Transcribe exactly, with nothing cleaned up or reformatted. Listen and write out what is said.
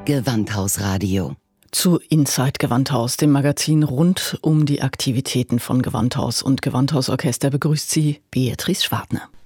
Gewandhaus-Radio. Zu Inside Gewandhaus, dem Magazin rund um die Aktivitäten von Gewandhaus und Gewandhausorchester, begrüßt Sie Beatrice Schwartner.